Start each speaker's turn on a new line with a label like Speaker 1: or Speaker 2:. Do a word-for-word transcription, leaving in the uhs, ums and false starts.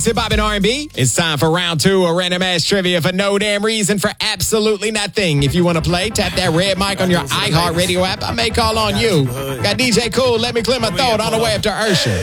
Speaker 1: Hip Hop and R and B. It's time for round two of Random Ass Trivia for no damn reason for absolutely nothing. If you want to play, tap that red mic on your iHeartRadio app. I may call on you. Got D J Cool, Let Me Clear My Throat on the way up to Ursher.